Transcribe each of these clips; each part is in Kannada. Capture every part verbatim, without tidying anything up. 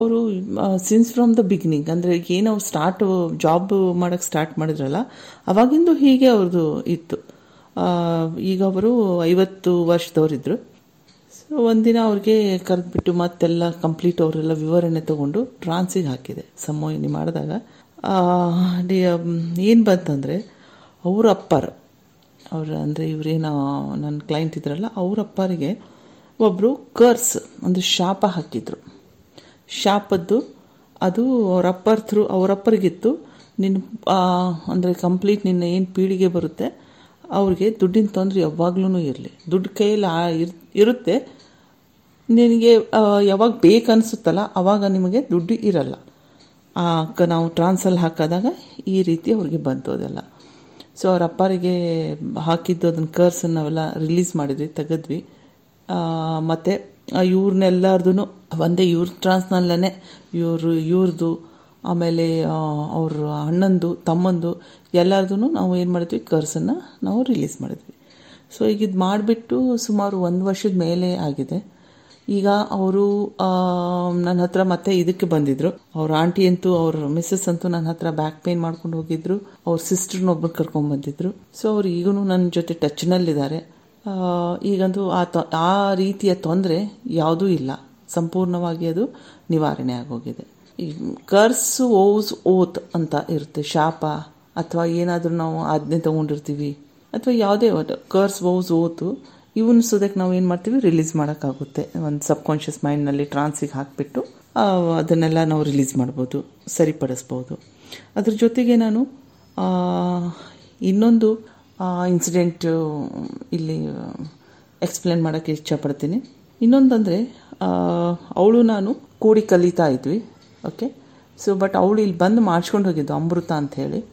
ಅವರು ಸಿನ್ಸ್ ಫ್ರಮ್ ದ ಬಿಗಿನಿಂಗ್ ಅಂದರೆ ಏನು ಅವ್ರು ಸ್ಟಾರ್ಟ್ ಜಾಬ್ ಮಾಡೋಕ್ಕೆ ಸ್ಟಾರ್ಟ್ ಮಾಡಿದ್ರಲ್ಲ ಅವಾಗಿಂದು ಹೀಗೆ ಅವ್ರದ್ದು ಇತ್ತು. ಈಗ ಅವರು ಐವತ್ತು ವರ್ಷದವರಿದ್ದರು. ಸೊ ಒಂದಿನ ಅವ್ರಿಗೆ ಕರೆದ್ಬಿಟ್ಟು ಮತ್ತೆಲ್ಲ ಕಂಪ್ಲೀಟ್ ಅವರೆಲ್ಲ ವಿವರಣೆ ತಗೊಂಡು ಟ್ರಾನ್ಸಿಗೆ ಹಾಕಿದೆ. ಸಂಮೋಹಿನಿ ಮಾಡಿದಾಗ ಏನು ಬಂತಂದರೆ ಅವ್ರ ಅಪ್ಪಾರ ಅವ್ರ ಅಂದರೆ ಇವರೇನೋ ನನ್ನ ಕ್ಲೈಂಟ್ ಇದ್ರಲ್ಲ ಅವ್ರ ಅಪ್ಪರಿಗೆ ಒಬ್ಬರು ಕರ್ಸ್ ಒಂದು ಶಾಪ ಹಾಕಿದ್ರು. ಶಾಪದ್ದು ಅದು ಅವರಪ್ಪರ ಥ್ರೂ ಅವರಪ್ಪರಿಗಿತ್ತು. ನಿನ್ನ ಅಂದರೆ ಕಂಪ್ಲೀಟ್ ನಿನ್ನ ಏನು ಪೀಳಿಗೆ ಬರುತ್ತೆ ಅವ್ರಿಗೆ ದುಡ್ಡಿನ ತೊಂದರೆ ಯಾವಾಗ್ಲೂ ಇರಲಿ, ದುಡ್ಡು ಕೈಯಲ್ಲಿ ಇರ್ ಇರುತ್ತೆ ನಿನಗೆ ಯಾವಾಗ ಬೇಕನ್ಸುತ್ತಲ್ಲ ಆವಾಗ ನಿಮಗೆ ದುಡ್ಡು ಇರಲ್ಲ. ನಾವು ಟ್ರಾನ್ಸಲ್ಲಿ ಹಾಕಿದಾಗ ಈ ರೀತಿ ಅವ್ರಿಗೆ ಬಂತು ಅದೆಲ್ಲ. ಸೊ ಅವ್ರ ಅಪ್ಪರಿಗೆ ಹಾಕಿದ್ದು ಅದನ್ನ ಕರ್ಸನ್ನು ನಾವೆಲ್ಲ ರಿಲೀಸ್ ಮಾಡಿದ್ವಿ, ತೆಗೆದ್ವಿ. ಮತ್ತು ಇವ್ರನ್ನೆಲ್ಲರದು ಒಂದೇ ಇವ್ರ ಟ್ರಾನ್ಸ್ನಲ್ಲೇ ಇವರು ಇವ್ರದ್ದು ಆಮೇಲೆ ಅವ್ರ ಅಣ್ಣಂದು ತಮ್ಮಂದು ಎಲ್ಲರದು ನಾವು ಏನು ಮಾಡಿದ್ವಿ ಕರ್ಸನ್ನು ನಾವು ರಿಲೀಸ್ ಮಾಡಿದ್ವಿ. ಸೊ ಈಗ ಇದು ಮಾಡಿಬಿಟ್ಟು ಸುಮಾರು ಒಂದು ವರ್ಷದ ಮೇಲೆ ಆಗಿದೆ. ಈಗ ಅವರು ನನ್ನ ಹತ್ರ ಮತ್ತೆ ಇದಕ್ಕೆ ಬಂದಿದ್ರು. ಅವ್ರ ಆಂಟಿ ಅಂತೂ ಅವ್ರ ಮಿಸ್ಸಸ್ ಅಂತೂ ನನ್ನ ಹತ್ರ ಬ್ಯಾಕ್ ಪೇನ್ ಮಾಡ್ಕೊಂಡು ಹೋಗಿದ್ರು. ಅವ್ರ ಸಿಸ್ಟರ್ನೊಬ್ಬರು ಕರ್ಕೊಂಡು ಬಂದಿದ್ರು. ಸೊ ಅವ್ರು ಈಗೂ ನನ್ನ ಜೊತೆ ಟಚ್ನಲ್ಲಿದ್ದಾರೆ. ಈಗಂತೂ ಆ ತೊ ಆ ರೀತಿಯ ತೊಂದರೆ ಯಾವುದೂ ಇಲ್ಲ, ಸಂಪೂರ್ಣವಾಗಿ ಅದು ನಿವಾರಣೆ ಆಗೋಗಿದೆ. ಈ ಕರ್ಸ್ ಓಸ್ ಓತ್ ಅಂತ ಇರುತ್ತೆ, ಶಾಪ ಅಥವಾ ಏನಾದರೂ ನಾವು ಆಜ್ಞೆ ತಗೊಂಡಿರ್ತೀವಿ ಅಥವಾ ಯಾವುದೇ ಕರ್ಸ್ ಓಸ್ ಓತು ಇವನ್ನ ಸೋದಕ್ಕೆ ನಾವು ಏನು ಮಾಡ್ತೀವಿ ರಿಲೀಸ್ ಮಾಡೋಕ್ಕಾಗುತ್ತೆ. ಒಂದು ಸಬ್ ಕಾನ್ಷಿಯಸ್ ಮೈಂಡ್ನಲ್ಲಿ ಟ್ರಾನ್ಸಿಗೆ ಹಾಕಿಬಿಟ್ಟು ಅದನ್ನೆಲ್ಲ ನಾವು ರಿಲೀಸ್ ಮಾಡ್ಬೋದು, ಸರಿಪಡಿಸ್ಬೋದು. ಅದ್ರ ಜೊತೆಗೆ ನಾನು ಇನ್ನೊಂದು ಇನ್ಸಿಡೆಂಟ್ ಇಲ್ಲಿ ಎಕ್ಸ್ಪ್ಲೇನ್ ಮಾಡೋಕ್ಕೆ ಇಷ್ಟಪಡ್ತೀನಿ. ಇನ್ನೊಂದಂದರೆ ಅವಳು ನಾನು ಕೂಡಿ ಕಲಿತಾ ಇದ್ವಿ. ಓಕೆ, ಸೊ ಬಟ್ ಅವಳು ಇಲ್ಲಿ ಬಂದು ಮಾಡಿಸ್ಕೊಂಡು ಹೋಗಿದ್ದು ಅಮೃತ ಅಂತ ಹೇಳಿ.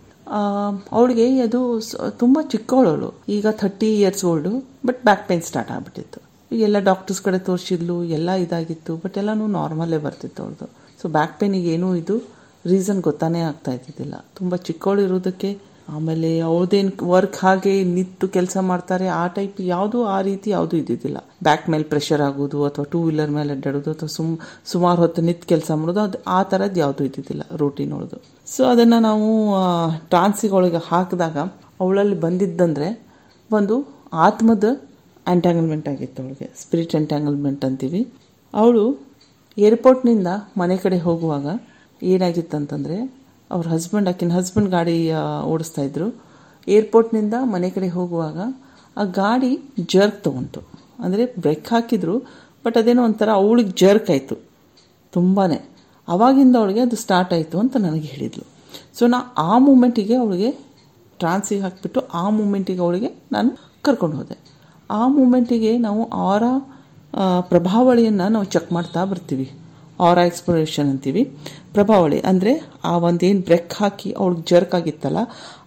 ಅವಳಿಗೆ ಅದು ತುಂಬ ಚಿಕ್ಕವಳವಳು, ಈಗ thirty years old. But back pain start ಆಗಿಬಿಟ್ಟಿತ್ತು. ಎಲ್ಲ ಡಾಕ್ಟರ್ಸ್ ಕಡೆ ತೋರಿಸಿದ್ಲು, ಎಲ್ಲ ಇದಾಗಿತ್ತು, ಬಟ್ ಎಲ್ಲನೂ ನಾರ್ಮಲ್ಲೇ ಬರ್ತಿತ್ತು ಅವ್ರದ್ದು. ಸೊ ಬ್ಯಾಕ್ ಪೇನಿಗೆ ಏನೂ ಇದು ರೀಸನ್ ಗೊತ್ತಾನೇ ಆಗ್ತಾ ಇದ್ದಿದ್ದಿಲ್ಲ. ತುಂಬ ಚಿಕ್ಕವಳು ಇರೋದಕ್ಕೆ, ಆಮೇಲೆ ಅವ್ರದ್ದೇನು ವರ್ಕ್ ಹಾಗೆ ನಿಂತು ಕೆಲಸ ಮಾಡ್ತಾರೆ ಆ ಟೈಪ್ ಯಾವುದೂ ಆ ರೀತಿ ಯಾವುದೂ ಇದ್ದಿದ್ದಿಲ್ಲ. ಬ್ಯಾಕ್ ಮೇಲೆ ಪ್ರೆಷರ್ ಆಗೋದು ಅಥವಾ ಟೂ ವೀಲರ್ ಮೇಲೆ ಅಡ್ಡಾಡೋದು ಅಥವಾ ಸುಮ್ ಸುಮಾರು ಹೊತ್ತು ನಿಂತು ಕೆಲಸ ಮಾಡೋದು ಅದು ಆ ಥರದ್ದು ಯಾವುದೂ ಇದ್ದಿದ್ದಿಲ್ಲ ರೂಟೀನ್ ಅವಳದು. ಸೊ ಅದನ್ನು ನಾವು ಟ್ರಾನ್ಸಿಗೊಳಗೆ ಹಾಕಿದಾಗ ಅವಳಲ್ಲಿ ಬಂದಿದ್ದಂದರೆ ಒಂದು ಆತ್ಮದ ಎಂಟ್ಯಾಂಗಲ್ಮೆಂಟ್ ಆಗಿತ್ತು ಅವಳಿಗೆ, ಸ್ಪಿರಿಟ್ ಎಂಟ್ಯಾಂಗಲ್ಮೆಂಟ್ ಅಂತೀವಿ. ಅವಳು ಏರ್ಪೋರ್ಟ್ನಿಂದ ಮನೆ ಕಡೆ ಹೋಗುವಾಗ ಏನಾಗಿತ್ತಂತಂದರೆ ಅವ್ರ ಹಸ್ಬೆಂಡ್ ಆಕಿನ ಹಸ್ಬೆಂಡ್ ಗಾಡಿ ಓಡಿಸ್ತಾ ಇದ್ರು. ಏರ್ಪೋರ್ಟ್ನಿಂದ ಮನೆ ಕಡೆ ಹೋಗುವಾಗ ಆ ಗಾಡಿ ಜರ್ಕ್ ತೊಗೊಂತು. ಅಂದರೆ ಬ್ರೇಕ್ ಹಾಕಿದ್ರು, ಬಟ್ ಅದೇನೋ ಒಂಥರ ಅವಳಿಗೆ ಜರ್ಕ್ ಆಯಿತು ತುಂಬಾ. ಆವಾಗಿಂದ ಅವಳಿಗೆ ಅದು ಸ್ಟಾರ್ಟ್ ಆಯಿತು ಅಂತ ನನಗೆ ಹೇಳಿದ್ಲು. ಸೊ ನಾ ಆ ಮೂಮೆಂಟಿಗೆ ಅವಳಿಗೆ ಟ್ರಾನ್ಸಿಗೆ ಹಾಕಿಬಿಟ್ಟು ಆ ಮೂಮೆಂಟಿಗೆ ಅವಳಿಗೆ ನಾನು ಕರ್ಕೊಂಡು ಹೋದೆ. ಆ ಮೂಮೆಂಟಿಗೆ ನಾವು ಆರ ಪ್ರಭಾವಳಿಯನ್ನು ನಾವು ಚೆಕ್ ಮಾಡ್ತಾ ಬರ್ತೀವಿ. ಆರ ಎಕ್ಸ್ಪ್ಲೋರೇಷನ್ ಅಂತೀವಿ. ಪ್ರಭಾವಳಿ ಅಂದರೆ ಆ ಒಂದೇನು ಬ್ರೇಕ್ ಹಾಕಿ ಅವಳಿಗೆ ಜರ್ಕ್ ಆಗಿತ್ತಲ್ಲ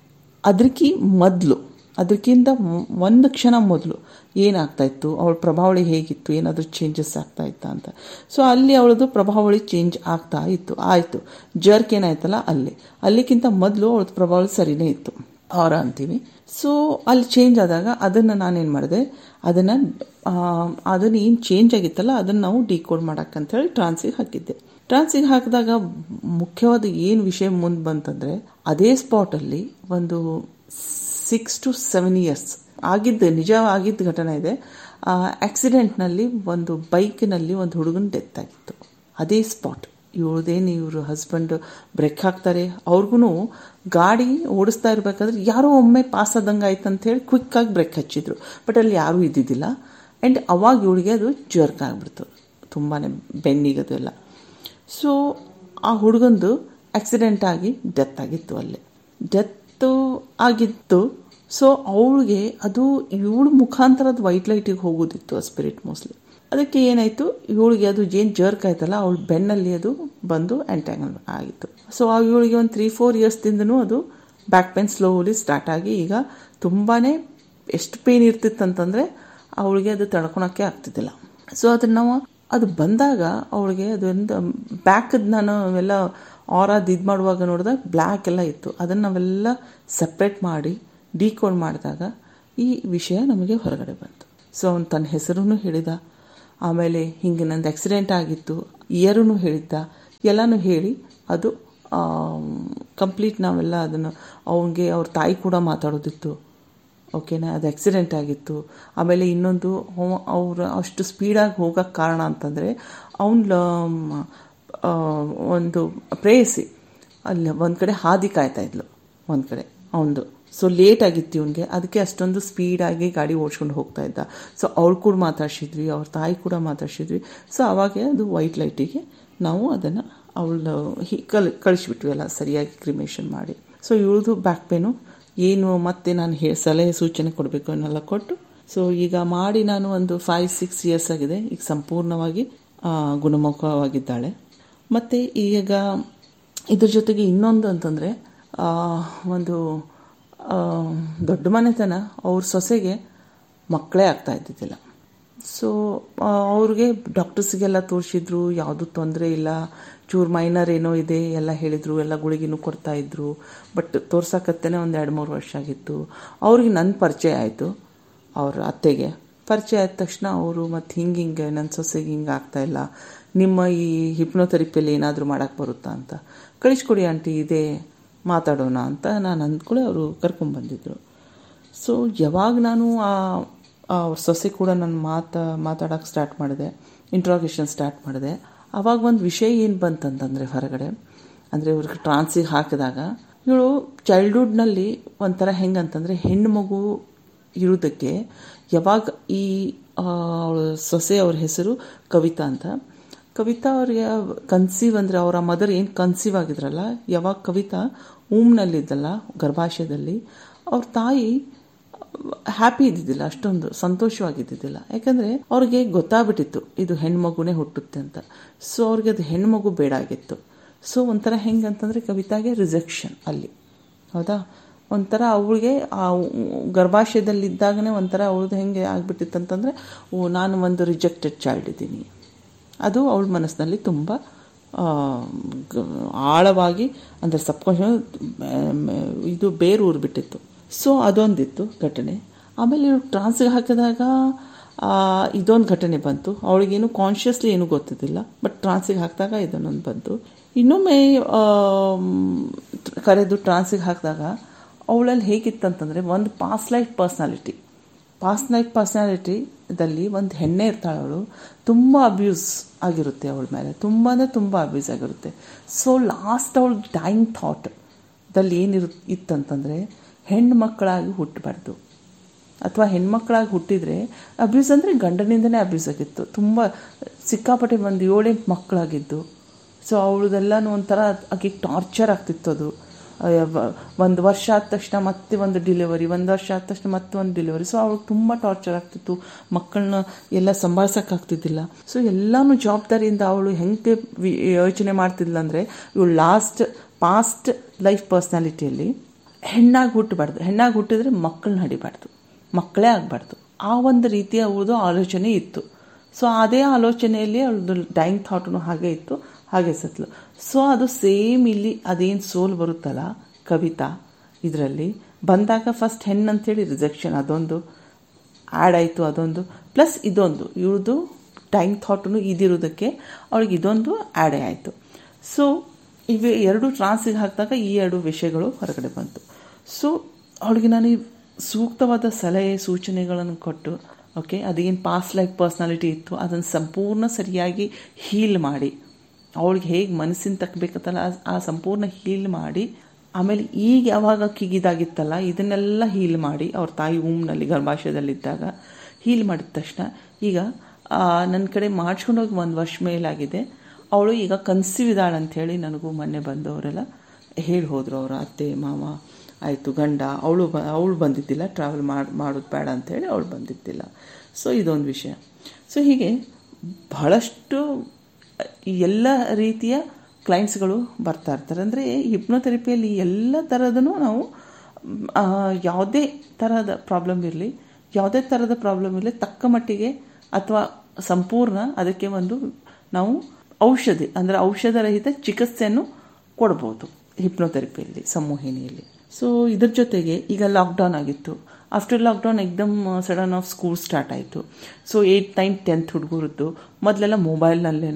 ಅದಕ್ಕೆ ಮೊದಲು, ಅದಕ್ಕಿಂತ ಒಂದು ಕ್ಷಣ ಮೊದಲು ಏನಾಗ್ತಾಯಿತ್ತು, ಅವಳ ಪ್ರಭಾವಳಿ ಹೇಗಿತ್ತು, ಏನಾದರೂ ಚೇಂಜಸ್ ಆಗ್ತಾ ಇತ್ತಾ ಅಂತ. ಸೊ ಅಲ್ಲಿ ಅವಳದು ಪ್ರಭಾವಳಿ ಚೇಂಜ್ ಆಗ್ತಾ ಇತ್ತು. ಆಯಿತು, ಜರ್ಕ್ ಏನಾಯ್ತಲ್ಲ ಅಲ್ಲಿ ಅಲ್ಲಿಗಿಂತ ಮೊದಲು ಅವಳದು ಪ್ರಭಾವಳಿ ಸರಿಯೇ ಇತ್ತು, ಆರ ಅಂತೀವಿ. ಸೊ ಅಲ್ಲಿ ಚೇಂಜ್ ಆದಾಗ ಅದನ್ನು ನಾನೇನು ಮಾಡಿದೆ, ಅದನ್ನು ಅದನ್ನು ಏನು ಚೇಂಜ್ ಆಗಿತ್ತಲ್ಲ ಅದನ್ನು ನಾವು ಡಿಕೋಡ್ ಮಾಡೋಕ್ಕಂಥೇಳಿ ಟ್ರಾನ್ಸಿಗೆ ಹಾಕಿದ್ದೆ. ಟ್ರಾನ್ಸಿಗೆ ಹಾಕಿದಾಗ ಮುಖ್ಯವಾದ ಏನು ವಿಷಯ ಮುಂದೆ ಬಂತಂದರೆ ಅದೇ ಸ್ಪಾಟಲ್ಲಿ ಒಂದು ಸಿಕ್ಸ್ ಟು ಸೆವೆನ್ ಇಯರ್ಸ್ ಆಗಿದ್ದು ನಿಜ ಆಗಿದ್ದ ಘಟನೆ ಇದೆ. ಆಕ್ಸಿಡೆಂಟ್ನಲ್ಲಿ ಒಂದು ಬೈಕಿನಲ್ಲಿ ಒಂದು ಹುಡುಗನ ಡೆತ್ ಆಗಿತ್ತು ಅದೇ ಸ್ಪಾಟ್. ಇವಳದೇನು ಇವರು ಹಸ್ಬೆಂಡ್ ಬ್ರೇಕ್ ಹಾಕ್ತಾರೆ, ಅವ್ರಿಗೂ ಗಾಡಿ ಓಡಿಸ್ತಾ ಇರಬೇಕಾದ್ರೆ ಯಾರೋ ಒಮ್ಮೆ ಪಾಸ್ ಆದಂಗೆ ಆಯ್ತು ಅಂತೇಳಿ ಕ್ವಿಕ್ಕಾಗಿ ಬ್ರೇಕ್ ಹಚ್ಚಿದ್ರು, ಬಟ್ ಅಲ್ಲಿ ಯಾರೂ ಇದ್ದಿದ್ದಿಲ್ಲ. ಆ್ಯಂಡ್ ಅವಾಗ ಇವಳಿಗೆ ಅದು ಜರ್ಕ್ ಆಗಿಬಿಡ್ತು ತುಂಬಾ ಬೆನ್ನಿಗದು ಎಲ್ಲ. ಸೊ ಆ ಹುಡುಗಂದು ಆಕ್ಸಿಡೆಂಟ್ ಆಗಿ ಡೆತ್ ಆಗಿತ್ತು ಅಲ್ಲೇ, ಡೆತ್ತು ಆಗಿತ್ತು. ಸೊ ಅವಳಿಗೆ ಅದು ಇವಳು ಮುಖಾಂತರದ ವೈಟ್ ಲೈಟಿಗೆ ಹೋಗೋದಿತ್ತು ಆ ಸ್ಪಿರಿಟ್ ಮೋಸ್ಟ್ಲಿ. ಅದಕ್ಕೆ ಏನಾಯಿತು, ಇವಳಿಗೆ ಅದು ಏನು ಜರ್ಕ್ ಆಯ್ತಲ್ಲ ಅವಳ ಬೆನ್ನಲ್ಲಿ ಅದು ಬಂದು ಎಂಟ್ಯಾಂಗಲ್ ಆಗಿತ್ತು. ಸೊ ಇವಳಿಗೆ ಒಂದು ತ್ರೀ ಫೋರ್ ಇಯರ್ಸ್ದಿಂದನೂ ಅದು ಬ್ಯಾಕ್ ಪೇನ್ ಸ್ಲೋಲಿ ಸ್ಟಾರ್ಟ್ ಆಗಿ ಈಗ ತುಂಬಾ ಎಷ್ಟು ಪೇನ್ ಇರ್ತಿತ್ತಂತಂದರೆ ಅವಳಿಗೆ ಅದು ತಡ್ಕೊಳಕ್ಕೆ ಆಗ್ತಿದ್ದಿಲ್ಲ. ಸೊ ಅದನ್ನು ನಾವು ಅದು ಬಂದಾಗ ಅವಳಿಗೆ ಅದೊಂದು ಬ್ಯಾಕದ್ದು ನಾನು ಅವೆಲ್ಲ ಆರಾದ ಇದು ಮಾಡುವಾಗ ನೋಡಿದಾಗ ಬ್ಲ್ಯಾಕ್ ಎಲ್ಲ ಇತ್ತು. ಅದನ್ನು ನಾವೆಲ್ಲ ಸಪ್ರೇಟ್ ಮಾಡಿ ಡಿಕೋಡ್ ಮಾಡಿದಾಗ ಈ ವಿಷಯ ನಮಗೆ ಹೊರಗಡೆ ಬಂತು. ಸೊ ಅವನು ತನ್ನ ಹೆಸರೂ ಹೇಳಿದ, ಆಮೇಲೆ ಹಿಂಗೆ ನಂದು ಆಕ್ಸಿಡೆಂಟ್ ಆಗಿತ್ತು ಇಯರೂ ಹೇಳಿದ್ದ, ಎಲ್ಲನೂ ಹೇಳಿ ಅದು ಕಂಪ್ಲೀಟ್ ನಾವೆಲ್ಲ ಅದನ್ನು ಅವನಿಗೆ ಅವ್ರ ತಾಯಿ ಕೂಡ ಮಾತಾಡೋದಿತ್ತು. ಓಕೆನಾ, ಅದು ಆಕ್ಸಿಡೆಂಟ್ ಆಗಿತ್ತು. ಆಮೇಲೆ ಇನ್ನೊಂದು ಅವರು ಅಷ್ಟು ಸ್ಪೀಡಾಗಿ ಹೋಗೋಕ್ಕೆ ಕಾರಣ ಅಂತಂದರೆ ಅವನ ಒಂದು ಪ್ರೇಯಸಿ ಅಲ್ಲಿ ಒಂದು ಕಡೆ ಹಾದಿ ಕಾಯ್ತಾ ಇದ್ಲು ಒಂದು ಕಡೆ ಅವನದು. ಸೊ ಲೇಟ್ ಆಗಿತ್ತು ಇವನಿಗೆ, ಅದಕ್ಕೆ ಅಷ್ಟೊಂದು ಸ್ಪೀಡಾಗಿ ಗಾಡಿ ಓಡಿಸ್ಕೊಂಡು ಹೋಗ್ತಾ ಇದ್ದ. ಸೊ ಅವ್ರು ಕೂಡ ಮಾತಾಡ್ಸಿದ್ವಿ, ಅವ್ರ ತಾಯಿ ಕೂಡ ಮಾತಾಡ್ಸಿದ್ವಿ. ಸೊ ಅವಾಗೆ ಅದು ವೈಟ್ ಲೈಟಿಗೆ ನಾವು ಅದನ್ನು ಅವಳು ಹಿ ಕಲ್ ಕಳಿಸ್ಬಿಟ್ವಿ ಎಲ್ಲ ಸರಿಯಾಗಿ ಕ್ರಿಮೇಷನ್ ಮಾಡಿ. ಸೊ ಇವಳದು ಬ್ಯಾಕ್ ಪೇನು ಏನು ಮತ್ತೆ ನಾನು ಹೇ ಸಲಹೆ ಸೂಚನೆ ಕೊಡಬೇಕು ಅನ್ನೆಲ್ಲ ಕೊಟ್ಟು, ಸೊ ಈಗ ಮಾಡಿ ನಾನು ಒಂದು ಫೈವ್ ಸಿಕ್ಸ್ ಇಯರ್ಸ್ ಆಗಿದೆ. ಈಗ ಸಂಪೂರ್ಣವಾಗಿ ಗುಣಮುಖವಾಗಿದ್ದಾಳೆ. ಮತ್ತು ಈಗ ಇದ್ರ ಜೊತೆಗೆ ಇನ್ನೊಂದು ಅಂತಂದರೆ ಒಂದು ದೊಡ್ಡ ಮನೆತನ ಅವ್ರ ಸೊಸೆಗೆ ಮಕ್ಕಳೇ ಆಗ್ತಾ ಇದ್ದಿದ್ದಿಲ್ಲ. ಸೊ ಅವ್ರಿಗೆ ಡಾಕ್ಟರ್ಸಿಗೆಲ್ಲ ತೋರಿಸಿದ್ರು, ಯಾವುದೂ ತೊಂದರೆ ಇಲ್ಲ, ಚೂರು ಮೈನರ್ ಏನೋ ಇದೆ ಎಲ್ಲ ಹೇಳಿದರು, ಎಲ್ಲ ಗುಳಿಗಿನೂ ಕೊಡ್ತಾಯಿದ್ರು. ಬಟ್ ತೋರ್ಸಕತ್ತೇನೆ ಒಂದು ಎರಡು ಮೂರು ವರ್ಷ ಆಗಿತ್ತು. ಅವ್ರಿಗೆ ನನ್ನ ಪರಿಚಯ ಆಯಿತು, ಅವ್ರ ಅತ್ತೆಗೆ ಪರಿಚಯ ಆದ ತಕ್ಷಣ ಅವರು ಮತ್ತು ಹಿಂಗೆ ಹಿಂಗೆ ನನ್ನ ಸೊಸೆಗೆ ಹಿಂಗೆ ಆಗ್ತಾಯಿಲ್ಲ, ನಿಮ್ಮ ಈ ಹಿಪ್ನೋಥೆರಪಿಯಲ್ಲಿ ಏನಾದರೂ ಮಾಡೋಕ್ಕೆ ಬರುತ್ತಾ ಅಂತ, ಕಳಿಸ್ಕೊಡಿ ಆಂಟಿ ಇದೆ ಮಾತಾಡೋಣ ಅಂತ ನಾನು ಅಂದ್ಕೊಳ್ಳಿ ಅವರು ಕರ್ಕೊಂಡ್ಬಂದಿದ್ರು. ಸೊ ಯಾವಾಗ ನಾನು ಆ ಅವ್ರ ಸೊಸೆ ಕೂಡ ನಾನು ಮಾತಾ ಮಾತಾಡೋಕ್ಕೆ ಸ್ಟಾರ್ಟ್ ಮಾಡಿದೆ, ಇಂಟ್ರಾಗೇಷನ್ ಸ್ಟಾರ್ಟ್ ಮಾಡಿದೆ, ಆವಾಗ ಒಂದು ವಿಷಯ ಏನು ಬಂತಂತಂದರೆ ಹೊರಗಡೆ ಅಂದರೆ ಇವ್ರಿಗೆ ಟ್ರಾನ್ಸಿಗೆ ಹಾಕಿದಾಗ ಇವಳು ಚೈಲ್ಡ್ಹುಡ್ನಲ್ಲಿ ಒಂಥರ ಹೆಂಗಂತಂದರೆ ಹೆಣ್ಣು ಮಗು ಇರೋದಕ್ಕೆ ಯಾವಾಗ ಈ ಅವಳ ಸೊಸೆ ಅವ್ರ ಹೆಸರು ಕವಿತಾ ಅಂತ. ಕವಿತಾ ಅವ್ರಿಗೆ ಕನ್ಸೀವ್ ಅಂದರೆ ಅವರ ಮದರ್ ಏನು ಕನ್ಸೀವ್ ಆಗಿದ್ರಲ್ಲ, ಯಾವಾಗ ಕವಿತಾ ಊಮ್ನಲ್ಲಿದ್ದಲ್ಲ ಗರ್ಭಾಶಯದಲ್ಲಿ, ಅವ್ರ ತಾಯಿ ಹ್ಯಾಪಿ ಇದ್ದಿದ್ದಿಲ್ಲ, ಅಷ್ಟೊಂದು ಸಂತೋಷವಾಗಿದ್ದಿದ್ದಿಲ್ಲ. ಯಾಕಂದರೆ ಅವ್ರಿಗೆ ಗೊತ್ತಾಗ್ಬಿಟ್ಟಿತ್ತು ಇದು ಹೆಣ್ಮಗುನೇ ಹುಟ್ಟುತ್ತೆ ಅಂತ. ಸೊ ಅವ್ರಿಗೆ ಅದು ಹೆಣ್ಮಗು ಬೇಡ ಆಗಿತ್ತು. ಸೊ ಒಂಥರ ಹೆಂಗಂತಂದರೆ ಕವಿತಾಗೆ ರಿಜೆಕ್ಷನ್ ಅಲ್ಲಿ, ಹೌದಾ, ಒಂಥರ ಅವಳಿಗೆ ಆ ಗರ್ಭಾಶಯದಲ್ಲಿದ್ದಾಗನೇ ಒಂಥರ ಅವಳದು ಹೆಂಗೆ ಆಗ್ಬಿಟ್ಟಿತ್ತು ಅಂತಂದರೆ, ಓ ನಾನು ಒಂದು ರಿಜೆಕ್ಟೆಡ್ ಚೈಲ್ಡ್ ಇದ್ದೀನಿ. ಅದು ಅವಳ ಮನಸ್ಸಿನಲ್ಲಿ ತುಂಬ ಆಳವಾಗಿ ಅಂದರೆ ಸಬ್ಕಾನ್ಷಿಯಸ್ ಇದು ಬೇರು ಊರಿಬಿಟ್ಟಿತ್ತು. ಸೊ ಅದೊಂದಿತ್ತು ಘಟನೆ. ಆಮೇಲೆ ಇವ್ರು ಟ್ರಾನ್ಸ್ಗೆ ಹಾಕಿದಾಗ ಇದೊಂದು ಘಟನೆ ಬಂತು. ಅವಳಿಗೇನು ಕಾನ್ಷಿಯಸ್ಲಿ ಏನೂ ಗೊತ್ತಿದ್ದಿಲ್ಲ, ಬಟ್ ಟ್ರಾನ್ಸಿಗೆ ಹಾಕಿದಾಗ ಇದನ್ನೊಂದು ಬಂತು. ಇನ್ನೊಮ್ಮೆ ಕರೆದು ಟ್ರಾನ್ಸಿಗೆ ಹಾಕಿದಾಗ ಅವಳಲ್ಲಿ ಹೇಗಿತ್ತಂತಂದರೆ ಒಂದು past life personality past life ಪರ್ಸ್ನಾಲಿಟಿದಲ್ಲಿ ಒಂದು ಹೆಣ್ಣೆ ಇರ್ತಾಳೆ, ಅವಳು ತುಂಬ ಅಬ್ಯೂಸ್ ಆಗಿರುತ್ತೆ ಅವಳ ಮೇಲೆ, ತುಂಬ ಅಂದರೆ ತುಂಬ ಅಬ್ಯೂಸ್ ಆಗಿರುತ್ತೆ. ಸೊ ಲಾಸ್ಟ್ ಅವಳು ಡೈಯಿಂಗ್ ಥಾಟ್ದಲ್ಲಿ ಏನಿರು ಇತ್ತಂತಂದರೆ ಹೆಣ್ಣು ಮಕ್ಕಳಾಗಿ ಹುಟ್ಟಬಾರ್ದು, ಅಥವಾ ಹೆಣ್ಮಕ್ಳಾಗಿ ಹುಟ್ಟಿದರೆ ಅಬ್ಯೂಸ್ ಅಂದರೆ ಗಂಡನಿಂದನೇ ಅಬ್ಯೂಸ್ ಆಗಿತ್ತು. ತುಂಬ ಸಿಕ್ಕಾಪಟ್ಟೆ ಒಂದು ಏಳೆಂಟು ಮಕ್ಕಳಾಗಿದ್ದು. ಸೊ ಅವಳದೆಲ್ಲನೂ ಒಂಥರ ಆಕೆಗೆ ಟಾರ್ಚರ್ ಆಗ್ತಿತ್ತು. ಅದು ಒಂದು ವರ್ಷ ಆದ ತಕ್ಷಣ ಮತ್ತೆ ಒಂದು ಡಿಲಿವರಿ, ಒಂದು ವರ್ಷ ಆದ ತಕ್ಷಣ ಮತ್ತೆ ಒಂದು ಡಿಲಿವರಿ. ಸೊ ಅವಳಿಗೆ ತುಂಬ ಟಾರ್ಚರ್ ಆಗ್ತಿತ್ತು, ಮಕ್ಕಳನ್ನ ಎಲ್ಲ ಸಂಭಾಳಿಸೋಕ್ಕಾಗ್ತಿದ್ದಿಲ್ಲ. ಸೊ ಎಲ್ಲನೂ ಜವಾಬ್ದಾರಿಯಿಂದ ಅವಳು ಹೆಂಗೆ ಯೋಚನೆ ಮಾಡ್ತಿದ್ಲ ಅಂದರೆ, ಇವಳು ಲಾಸ್ಟ್ ಪಾಸ್ಟ್ ಲೈಫ್ ಪರ್ಸ್ನಾಲಿಟಿಯಲ್ಲಿ ಹೆಣ್ಣಾಗಿ ಹುಟ್ಟಬಾರ್ದು, ಹೆಣ್ಣಾಗಿ ಹುಟ್ಟಿದ್ರೆ ಮಕ್ಕಳನ್ನ ಹಡಿಬಾರ್ದು, ಮಕ್ಕಳೇ ಆಗಬಾರ್ದು, ಆ ಒಂದು ರೀತಿಯ ಅವಳದು ಆಲೋಚನೆ ಇತ್ತು. ಸೊ ಅದೇ ಆಲೋಚನೆಯಲ್ಲಿ ಅವಳದು ಡೈಯಿಂಗ್ ಥಾಟು ಹಾಗೆ ಇತ್ತು, ಹಾಗೆ ಸತ್ಲು. ಸೊ ಅದು ಸೇಮ್ ಇಲ್ಲಿ ಅದೇನು ಸೋಲ್ ಬರುತ್ತಲ್ಲ ಕವಿತಾ ಇದರಲ್ಲಿ ಬಂದಾಗ ಫಸ್ಟ್ ಹೆಣ್ಣು ಅಂಥೇಳಿ ರಿಜೆಕ್ಷನ್ ಅದೊಂದು ಆ್ಯಡ್ ಆಯಿತು, ಅದೊಂದು ಪ್ಲಸ್ ಇದೊಂದು ಇವ್ರದ್ದು ಡೈಯಿಂಗ್ ಥಾಟು ಇದಿರೋದಕ್ಕೆ ಅವಳಿಗೆ ಇದೊಂದು ಆ್ಯಡೇ ಆಯಿತು. ಸೊ ಇವೆ ಎರಡು ಟ್ರಾನ್ಸಿಗೆ ಹಾಕಿದಾಗ ಈ ಎರಡು ವಿಷಯಗಳು ಹೊರಗಡೆ ಬಂತು. ಸೊ ಅವಳಿಗೆ ನಾನು ಸೂಕ್ತವಾದ ಸಲಹೆ ಸೂಚನೆಗಳನ್ನು ಕೊಟ್ಟು, ಓಕೆ, ಅದೇನು ಪಾಸ್ಟ್ ಲೈಫ್ ಪರ್ಸ್ನಾಲಿಟಿ ಇತ್ತು ಅದನ್ನು ಸಂಪೂರ್ಣ ಸರಿಯಾಗಿ ಹೀಲ್ ಮಾಡಿ, ಅವಳಿಗೆ ಹೇಗೆ ಮನಸ್ಸಿನ ತಕ್ಕಬೇಕತ್ತಲ್ಲ ಆ ಸಂಪೂರ್ಣ ಹೀಲ್ ಮಾಡಿ, ಆಮೇಲೆ ಈಗ ಯಾವಾಗ ಕಿಗಿದಾಗಿತ್ತಲ್ಲ ಇದನ್ನೆಲ್ಲ ಹೀಲ್ ಮಾಡಿ, ಅವ್ರ ತಾಯಿ ಊಮ್ನಲ್ಲಿ ಗರ್ಭಾಶಯದಲ್ಲಿದ್ದಾಗ ಹೀಲ್ ಮಾಡಿದ ತಕ್ಷಣ ಈಗ ನನ್ನ ಕಡೆ ಮಾಡಿಸ್ಕೊಂಡೋಗಿ ಒಂದು ವರ್ಷ ಮೇಲಾಗಿದೆ. ಅವಳು ಈಗ ಕನ್ಸೀವ್ ಇದ್ದಾಳೆ ಅಂಥೇಳಿ ನನಗೂ ಮೊನ್ನೆ ಬಂದವರೆಲ್ಲ ಹೇಳಿ ಹೋದರು, ಅವರ ಅತ್ತೆ ಮಾವ ಆಯಿತು ಗಂಡ. ಅವಳು ಬ ಅವಳು ಬಂದಿದ್ದಿಲ್ಲ, ಟ್ರಾವೆಲ್ ಮಾಡಿ ಮಾಡೋದು ಬೇಡ ಅಂಥೇಳಿ ಅವಳು ಬಂದಿದ್ದಿಲ್ಲ. ಸೊ ಇದೊಂದು ವಿಷಯ. ಸೊ ಹೀಗೆ ಬಹಳಷ್ಟು ಎಲ್ಲ ರೀತಿಯ ಕ್ಲೈಂಟ್ಸ್ಗಳು ಬರ್ತಾ ಇರ್ತಾರೆ. ಅಂದರೆ ಹಿಪ್ನೋಥೆರಪಿಯಲ್ಲಿ ಎಲ್ಲ ಥರದೂ ನಾವು ಯಾವುದೇ ಥರದ ಪ್ರಾಬ್ಲಮ್ ಇರಲಿ, ಯಾವುದೇ ಥರದ ಪ್ರಾಬ್ಲಮ್ ಇರಲಿ ತಕ್ಕ ಮಟ್ಟಿಗೆ ಅಥವಾ ಸಂಪೂರ್ಣ ಅದಕ್ಕೆ ಒಂದು ನಾವು ಔಷಧಿ ಅಂದರೆ ಔಷಧರಹಿತ ಚಿಕಿತ್ಸೆಯನ್ನು ಕೊಡ್ಬೋದು ಹಿಪ್ನೋಥೆರಪಿಯಲ್ಲಿ, ಸಂಮೋಹಿನಿಯಲ್ಲಿ. ಸೊ ಇದ್ರ ಜೊತೆಗೆ ಈಗ ಲಾಕ್ಡೌನ್ ಆಗಿತ್ತು. ಆಫ್ಟರ್ ಲಾಕ್ಡೌನ್ ಎಕ್ದಮ್ ಸಡನ್ ಆಫ್ ಸ್ಕೂಲ್ ಸ್ಟಾರ್ಟ್ ಆಯಿತು. ಸೊ ಏಯ್ಟ್ ನೈನ್ ಟೆಂತ್ ಹುಡುಗರದ್ದು ಮೊದಲೆಲ್ಲ ಮೊಬೈಲ್ನಲ್ಲೇ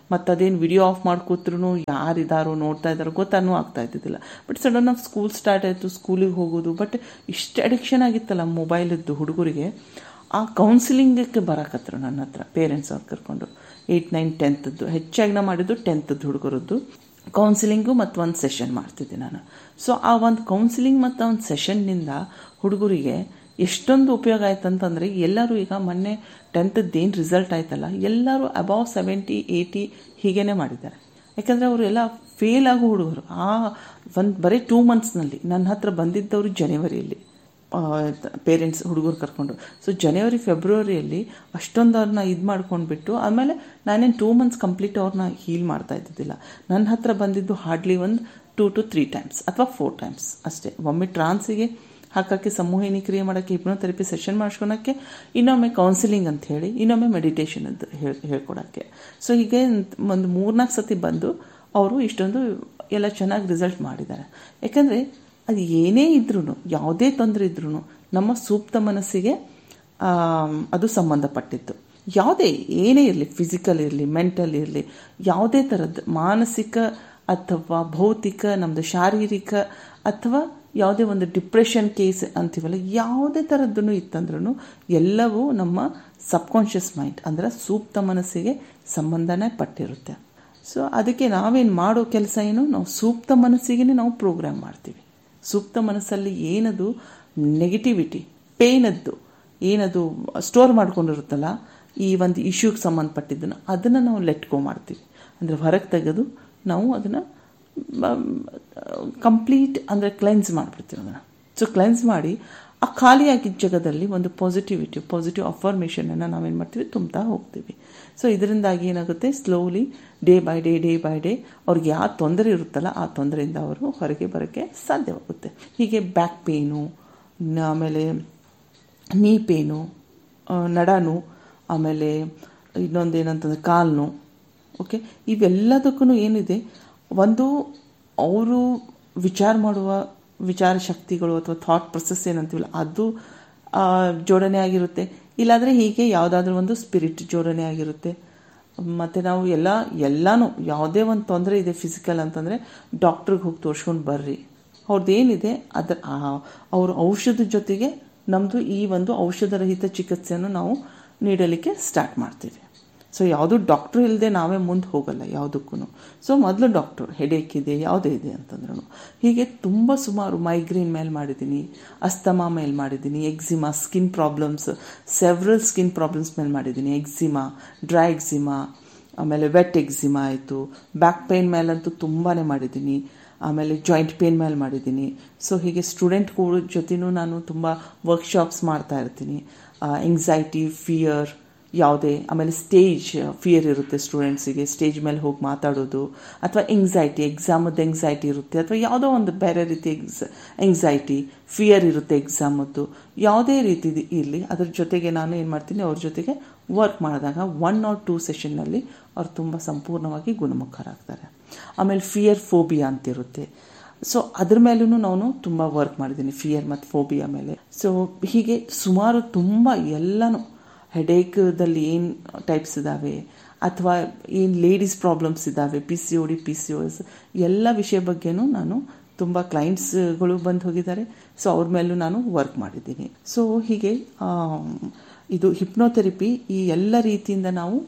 ಮತ್ತು ಅದೇನು ವಿಡಿಯೋ ಆಫ್ ಮಾಡ್ಕೋತ್ರೂ ಯಾರಿದ್ದಾರೋ ನೋಡ್ತಾ ಇದ್ದಾರೋ ಗೊತ್ತಾನೂ ಆಗ್ತಾ ಇದ್ದಿದ್ದಿಲ್ಲ. But sudden of school start ಆಯಿತು, ಸ್ಕೂಲಿಗೆ ಹೋಗೋದು. ಬಟ್ ಇಷ್ಟು ಅಡಿಕ್ಷನ್ ಆಗಿತ್ತಲ್ಲ ಮೊಬೈಲದ್ದು ಹುಡುಗರಿಗೆ, ಆ ಕೌನ್ಸಿಲಿಂಗಕ್ಕೆ ಬರಾಕತ್ರು ನನ್ನ ಹತ್ರ ಪೇರೆಂಟ್ಸ್ ಅವ್ರು ಕರ್ಕೊಂಡು. ಏಯ್ಟ್ ನೈನ್ ಟೆಂತದ್ದು ಹೆಚ್ಚಾಗಿ ನಾ ಮಾಡಿದ್ದು ಟೆಂತದ್ದು ಹುಡುಗರದ್ದು ಕೌನ್ಸಿಲಿಂಗು ಮತ್ತು ಒಂದು ಸೆಷನ್ ಮಾಡ್ತಿದ್ದೆ ನಾನು. ಸೊ ಆ ಒಂದು ಕೌನ್ಸಿಲಿಂಗ್ ಮತ್ತು ಒಂದು ಸೆಷನ್ನಿಂದ ಹುಡುಗರಿಗೆ ಎಷ್ಟೊಂದು ಉಪಯೋಗ ಆಯ್ತು ಅಂತಂದರೆ, ಎಲ್ಲರೂ ಈಗ ಮೊನ್ನೆ ಟೆಂತದ್ದು ಏನು ರಿಸಲ್ಟ್ ಆಯ್ತಲ್ಲ, ಎಲ್ಲರೂ ಅಬೌವ್ ಸೆವೆಂಟಿ ಏಯ್ಟಿ ಹೀಗೇ ಮಾಡಿದ್ದಾರೆ. ಯಾಕಂದರೆ ಅವರು ಎಲ್ಲ ಫೇಲ್ ಆಗೋ ಹುಡುಗರು. ಆ ಒಂದು ಬರೀ ಟೂ ಮಂತ್ಸ್ನಲ್ಲಿ ನನ್ನ ಹತ್ರ ಬಂದಿದ್ದವರು ಜನವರಿಯಲ್ಲಿ ಪೇರೆಂಟ್ಸ್ ಹುಡುಗರು ಕರ್ಕೊಂಡು. ಸೊ ಜನವರಿ ಫೆಬ್ರವರಿಯಲ್ಲಿ ಅಷ್ಟೊಂದು ಅವ್ರನ್ನ ಇದು ಮಾಡ್ಕೊಂಡ್ಬಿಟ್ಟು ಆಮೇಲೆ ನಾನೇನು ಟೂ ಮಂತ್ಸ್ ಕಂಪ್ಲೀಟ್ ಅವ್ರನ್ನ ಹೀಲ್ ಮಾಡ್ತಾ ಇದ್ದಿದ್ದಿಲ್ಲ. ನನ್ನ ಹತ್ರ ಬಂದಿದ್ದು ಹಾರ್ಡ್ಲಿ ಒಂದು ಟೂ ಟು ತ್ರೀ ಟೈಮ್ಸ್ ಅಥವಾ ಫೋರ್ ಟೈಮ್ಸ್ ಅಷ್ಟೇ. ಒಮ್ಮೆ ಟ್ರಾನ್ಸಿಗೆ ಹಾಕೋಕ್ಕೆ, ಸಮೂಹಿನಿ ಕ್ರಿಯೆ ಮಾಡೋಕ್ಕೆ, ಹಿಪ್ನೋಥೆರಪಿ ಸೆಷನ್ ಮಾಡ್ಕೊಳಕ್ಕೆ, ಇನ್ನೊಮ್ಮೆ ಕೌನ್ಸಿಲಿಂಗ್ ಅಂತ ಹೇಳಿ, ಇನ್ನೊಮ್ಮೆ ಮೆಡಿಟೇಷನ್ ಅಂತ ಹೇಳಿ ಹೇಳ್ಕೊಡೋಕ್ಕೆ. ಸೊ ಹೀಗೆ ಒಂದು ಮೂರ್ನಾಲ್ಕು ಸತಿ ಬಂದು ಅವರು ಇಷ್ಟೊಂದು ಎಲ್ಲ ಚೆನ್ನಾಗಿ ರಿಸಲ್ಟ್ ಮಾಡಿದ್ದಾರೆ. ಯಾಕಂದರೆ ಅದು ಏನೇ ಇದ್ರೂ, ಯಾವುದೇ ತೊಂದರೆ ಇದ್ರೂ ನಮ್ಮ ಸೂಕ್ತ ಮನಸ್ಸಿಗೆ ಅದು ಸಂಬಂಧಪಟ್ಟಿತ್ತು. ಯಾವುದೇ ಏನೇ ಇರಲಿ, ಫಿಸಿಕಲ್ ಇರಲಿ, ಮೆಂಟಲ್ ಇರಲಿ, ಯಾವುದೇ ಥರದ್ದು ಮಾನಸಿಕ ಅಥವಾ ಭೌತಿಕ, ನಮ್ಮದು ಶಾರೀರಿಕ ಅಥವಾ ಯಾವುದೇ ಒಂದು ಡಿಪ್ರೆಷನ್ ಕೇಸ್ ಅಂತೀವಲ್ಲ, ಯಾವುದೇ ಥರದ್ದೂ ಇತ್ತಂದ್ರೂ ಎಲ್ಲವೂ ನಮ್ಮ ಸಬ್ಕಾನ್ಷಿಯಸ್ ಮೈಂಡ್ ಅಂದರೆ ಸೂಕ್ತ ಮನಸ್ಸಿಗೆ ಸಂಬಂಧನೇ ಪಟ್ಟಿರುತ್ತೆ. ಸೊ ಅದಕ್ಕೆ ನಾವೇನು ಮಾಡೋ ಕೆಲಸ ಏನು, ನಾವು ಸೂಕ್ತ ಮನಸ್ಸಿಗೆ ನಾವು ಪ್ರೋಗ್ರಾಮ್ ಮಾಡ್ತೀವಿ. ಸೂಕ್ತ ಮನಸ್ಸಲ್ಲಿ ಏನದು ನೆಗೆಟಿವಿಟಿ, ಪೇನದ್ದು ಏನದು ಸ್ಟೋರ್ ಮಾಡ್ಕೊಂಡಿರುತ್ತಲ್ಲ, ಈ ಒಂದು ಇಶ್ಯೂಗೆ ಸಂಬಂಧಪಟ್ಟಿದ್ದನ್ನು ಅದನ್ನು ನಾವು ಲೆಟ್ಕೋ ಮಾಡ್ತೀವಿ. ಅಂದರೆ ಹೊರಗೆ ತೆಗೆದು ನಾವು ಅದನ್ನು ಕಂಪ್ಲೀಟ್ ಅಂದರೆ ಕ್ಲೆನ್ಸ್ ಮಾಡಿಬಿಡ್ತೀವಿ ಅದನ್ನು. ಸೊ ಕ್ಲೆನ್ಸ್ ಮಾಡಿ ಆ ಖಾಲಿಯಾಗಿದ್ದ ಜಾಗದಲ್ಲಿ ಒಂದು ಪಾಸಿಟಿವಿಟಿ, ಪಾಸಿಟಿವ್ ಅಫರ್ಮೇಷನನ್ನು ನಾವೇನು ಮಾಡ್ತೀವಿ, ತುಂಬ್ತಾ ಹೋಗ್ತೀವಿ. ಸೊ ಇದರಿಂದಾಗಿ ಏನಾಗುತ್ತೆ, slowly day by day day by day ಅವ್ರಿಗೆ ಯಾವ ತೊಂದರೆ ಇರುತ್ತಲ್ಲ ಆ ತೊಂದರೆಯಿಂದ ಅವರು ಹೊರಗೆ ಬರೋಕ್ಕೆ ಸಾಧ್ಯವಾಗುತ್ತೆ. ಹೀಗೆ ಬ್ಯಾಕ್ ಪೇನು, ಆಮೇಲೆ ನೀ ಪೇನು, ನಡಾನು, ಆಮೇಲೆ ಇನ್ನೊಂದು ಏನಂತಂದರೆ ಕಾಲು, ಓಕೆ, ಇವೆಲ್ಲದಕ್ಕೂ ಏನಿದೆ, ಒಂದು ಅವರು ವಿಚಾರ ಮಾಡುವ ವಿಚಾರ ಶಕ್ತಿಗಳು ಅಥವಾ ಥಾಟ್ ಪ್ರೊಸೆಸ್ ಏನಂತೀವಲ್ಲ ಅದು ಜೋಡಣೆ ಆಗಿರುತ್ತೆ. ಇಲ್ಲಾಂದರೆ ಹೀಗೆ ಯಾವುದಾದ್ರೂ ಒಂದು ಸ್ಪಿರಿಟ್ ಜೋಡಣೆ ಆಗಿರುತ್ತೆ. ಮತ್ತು ನಾವು ಎಲ್ಲ ಎಲ್ಲನೂ ಯಾವುದೇ ಒಂದು ತೊಂದರೆ ಇದೆ ಫಿಸಿಕಲ್ ಅಂತಂದರೆ ಡಾಕ್ಟ್ರಿಗೆ ಹೋಗಿ ತೋರಿಸ್ಕೊಂಡು ಬರ್ರಿ, ಅವ್ರದ್ದು ಏನಿದೆ ಅದರ ಅವ್ರ ಔಷಧದ ಜೊತೆಗೆ ನಮ್ಮದು ಈ ಒಂದು ಔಷಧರಹಿತ ಚಿಕಿತ್ಸೆಯನ್ನು ನಾವು ನೀಡಲಿಕ್ಕೆ ಸ್ಟಾರ್ಟ್ ಮಾಡ್ತೀವಿ. ಸೊ ಯಾವುದು ಡಾಕ್ಟ್ರು ಇಲ್ಲದೆ ನಾವೇ ಮುಂದೆ ಹೋಗಲ್ಲ ಯಾವುದಕ್ಕೂ. ಸೊ ಮೊದಲು ಡಾಕ್ಟ್ರು ಹೆಡೇಕ್ ಇದೆ, ಯಾವುದೇ ಇದೆ ಅಂತಂದ್ರೂ. ಹೀಗೆ ತುಂಬ ಸುಮಾರು ಮೈಗ್ರೇನ್ ಮೇಲೆ ಮಾಡಿದ್ದೀನಿ, ಅಸ್ತಮಾ ಮೇಲೆ ಮಾಡಿದ್ದೀನಿ, eczema, skin problems, several skin problems ಮೇಲೆ ಮಾಡಿದ್ದೀನಿ. ಎಕ್ಸಿಮಾ, ಡ್ರೈ ಎಕ್ಸಿಮಾ, ಆಮೇಲೆ ವೆಟ್ ಎಕ್ಸಿಮಾ ಆಯಿತು. ಬ್ಯಾಕ್ ಪೇನ್ ಮೇಲಂತೂ ತುಂಬಾ ಮಾಡಿದ್ದೀನಿ. ಆಮೇಲೆ ಜಾಯಿಂಟ್ ಪೇನ್ ಮೇಲೆ ಮಾಡಿದ್ದೀನಿ. ಸೊ ಹೀಗೆ ಸ್ಟೂಡೆಂಟ್ಗಳ ಜೊತೆನೂ ನಾನು ತುಂಬ ವರ್ಕ್ಶಾಪ್ಸ್ ಮಾಡ್ತಾ ಇರ್ತೀನಿ. ಎಂಗ್ಸೈಟಿ, ಫಿಯರ್ ಯಾವುದೇ, ಆಮೇಲೆ ಸ್ಟೇಜ್ ಫಿಯರ್ ಇರುತ್ತೆ ಸ್ಟೂಡೆಂಟ್ಸಿಗೆ, ಸ್ಟೇಜ್ ಮೇಲೆ ಹೋಗಿ ಮಾತಾಡೋದು, ಅಥವಾ ಎಂಗ್ಸೈಟಿ, ಎಕ್ಸಾಮದ್ದು ಎಂಗ್ಸೈಟಿ ಇರುತ್ತೆ, ಅಥವಾ ಯಾವುದೋ ಒಂದು ಬೇರೆ ರೀತಿ ಎಕ್ಸ್ ಎಂಗ್ಸೈಟಿ ಫಿಯರ್ ಇರುತ್ತೆ ಎಕ್ಸಾಮದ್ದು, ಯಾವುದೇ ರೀತಿ ಇರಲಿ ಅದ್ರ ಜೊತೆಗೆ ನಾನು ಏನು ಮಾಡ್ತೀನಿ, ಅವ್ರ ಜೊತೆಗೆ ವರ್ಕ್ ಮಾಡಿದಾಗ ಒನ್ ಆರ್ ಟೂ ಸೆಷನ್ನಲ್ಲಿ ಅವ್ರು ತುಂಬ ಸಂಪೂರ್ಣವಾಗಿ ಗುಣಮುಖರಾಗ್ತಾರೆ. ಆಮೇಲೆ ಫಿಯರ್ ಫೋಬಿಯಾ ಅಂತಿರುತ್ತೆ. ಸೊ ಅದ್ರ ಮೇಲೂ ನಾನು ತುಂಬ ವರ್ಕ್ ಮಾಡಿದ್ದೀನಿ, ಫಿಯರ್ ಮತ್ತು ಫೋಬಿಯಾ ಮೇಲೆ. ಸೊ ಹೀಗೆ ಸುಮಾರು ತುಂಬ ಎಲ್ಲನೂ ಹೆಡೇಕ್ದಲ್ಲಿ ಏನು ಟೈಪ್ಸ್ ಇದ್ದಾವೆ, ಅಥವಾ ಏನು ಲೇಡೀಸ್ ಪ್ರಾಬ್ಲಮ್ಸ್ ಇದ್ದಾವೆ, P C O D, P C O S, ಎಲ್ಲ ವಿಷಯ ಬಗ್ಗೆನೂ ನಾನು ತುಂಬ ಕ್ಲೈಂಟ್ಸ್ಗಳು ಬಂದು ಹೋಗಿದ್ದಾರೆ. ಸೊ ಅವ್ರ ಮೇಲೂ ನಾನು ವರ್ಕ್ ಮಾಡಿದ್ದೀನಿ. ಸೊ ಹೀಗೆ ಇದು ಹಿಪ್ನೋಥೆರಪಿ ಈ ಎಲ್ಲ ರೀತಿಯಿಂದ ನಾವು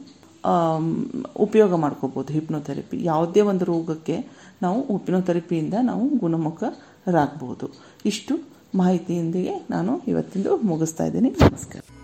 ಉಪಯೋಗ ಮಾಡ್ಕೋಬೋದು. ಹಿಪ್ನೋಥೆರಪಿ ಯಾವುದೇ ಒಂದು ರೋಗಕ್ಕೆ ನಾವು ಹಿಪ್ನೋಥೆರಪಿಯಿಂದ ನಾವು ಗುಣಮುಖರಾಗ್ಬೋದು. ಇಷ್ಟು ಮಾಹಿತಿಯೊಂದಿಗೆ ನಾನು ಇವತ್ತಿಂದು ಮುಗಿಸ್ತಾ ಇದ್ದೀನಿ. ನಮಸ್ಕಾರ.